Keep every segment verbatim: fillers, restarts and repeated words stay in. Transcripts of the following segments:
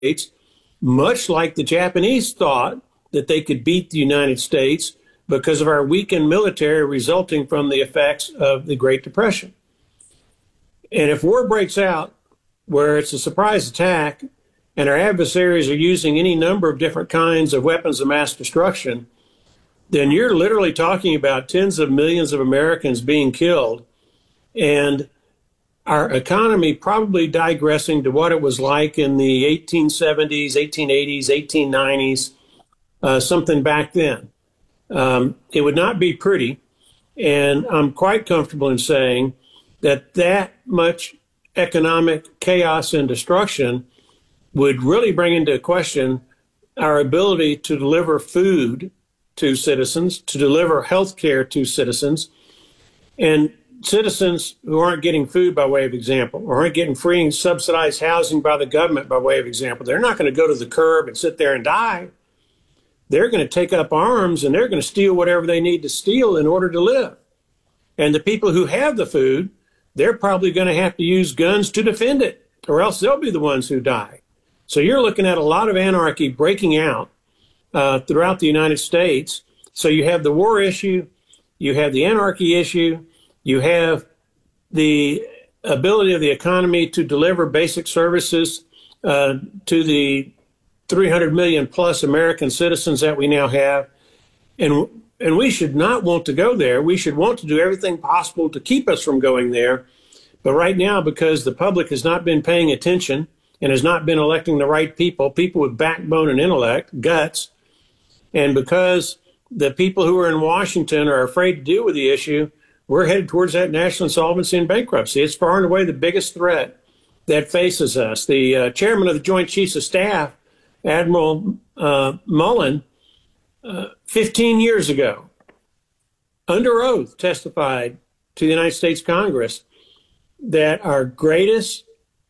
States, much like the Japanese thought that they could beat the United States because of our weakened military resulting from the effects of the Great Depression. And if war breaks out where it's a surprise attack and our adversaries are using any number of different kinds of weapons of mass destruction, then you're literally talking about tens of millions of Americans being killed and our economy probably digressing to what it was like in the eighteen seventies, eighteen eighties, eighteen nineties, uh, something back then. Um, it would not be pretty. And I'm quite comfortable in saying that that much economic chaos and destruction would really bring into question our ability to deliver food to citizens, to deliver health care to citizens, and citizens who aren't getting food by way of example, or aren't getting free and subsidized housing by the government by way of example. They're not going to go to the curb and sit there and die. They're going to take up arms and they're going to steal whatever they need to steal in order to live. And the people who have the food, they're probably going to have to use guns to defend it, or else they'll be the ones who die. So you're looking at a lot of anarchy breaking out uh, throughout the United States. So you have the war issue, you have the anarchy issue, you have the ability of the economy to deliver basic services uh, to the three hundred million plus American citizens that we now have. And, and we should not want to go there. We should want to do everything possible to keep us from going there. But right now, because the public has not been paying attention and has not been electing the right people, people with backbone and intellect, guts, and because the people who are in Washington are afraid to deal with the issue, we're headed towards that national insolvency and bankruptcy. It's far and away the biggest threat that faces us. The uh, chairman of the Joint Chiefs of Staff, Admiral uh, Mullen, uh, fifteen years ago, under oath, testified to the United States Congress that our greatest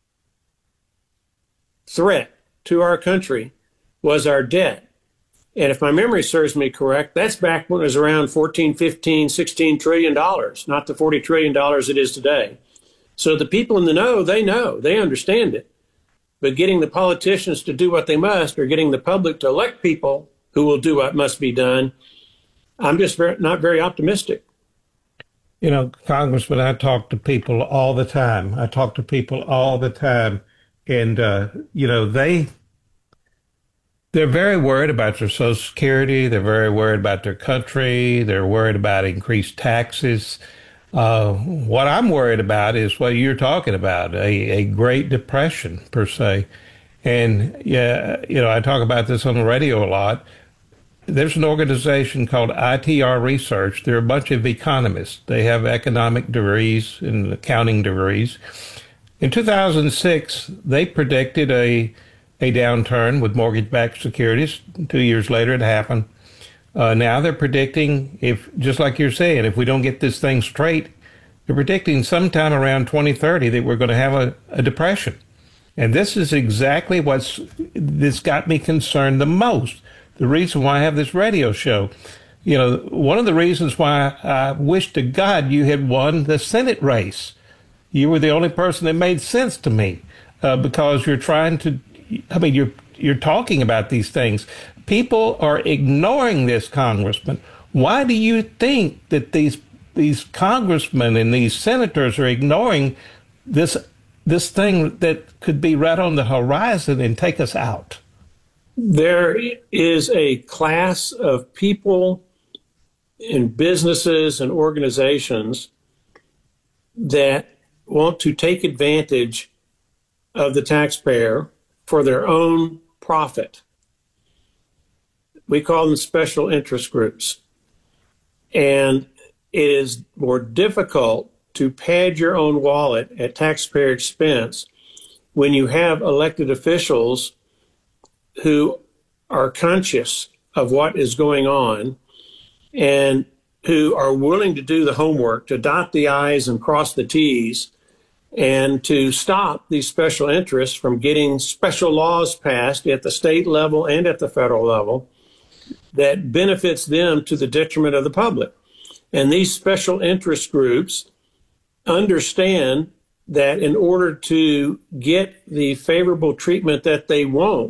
threat to our country was our debt. And if my memory serves me correct, that's back when it was around fourteen, fifteen, sixteen trillion dollars, not the forty trillion dollars it is today. So the people in the know, they know, they understand it. But getting the politicians to do what they must, or getting the public to elect people who will do what must be done, I'm just very, not very optimistic. You know, Congressman, I talk to people all the time. I talk to people all the time. And, uh, you know, they... They're very worried about their Social Security. They're very worried about their country. They're worried about increased taxes. Uh, what I'm worried about is what you're talking about, a, a Great Depression, per se. And, yeah, you know, I talk about this on the radio a lot. There's an organization called I T R Research. They're a bunch of economists. They have economic degrees and accounting degrees. In two thousand six, they predicted a a downturn with mortgage-backed securities. Two years later, it happened. Uh, now they're predicting, if just like you're saying, if we don't get this thing straight, they're predicting sometime around twenty thirty that we're going to have a, a depression. And this is exactly what's this got me concerned the most. The reason why I have this radio show. You know, one of the reasons why I wish to God you had won the Senate race. You were the only person that made sense to me uh, because you're trying to I mean, you're you're talking about these things. People are ignoring this, Congressman. Why do you think that these these congressmen and these senators are ignoring this this thing that could be right on the horizon and take us out? There is a class of people in businesses and organizations that want to take advantage of the taxpayer for their own profit. We call them special interest groups. And it is more difficult to pad your own wallet at taxpayer expense when you have elected officials who are conscious of what is going on and who are willing to do the homework, to dot the I's and cross the T's, and to stop these special interests from getting special laws passed at the state level and at the federal level that benefits them to the detriment of the public. And these special interest groups understand that in order to get the favorable treatment that they want,